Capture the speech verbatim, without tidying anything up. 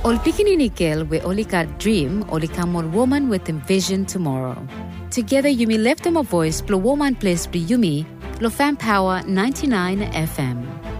Ol pikininikel we olika dream olika more woman with a vision tomorrow. Together Yumi left them a voice, blow woman place be Yumi, blow fan power ninety-nine F M.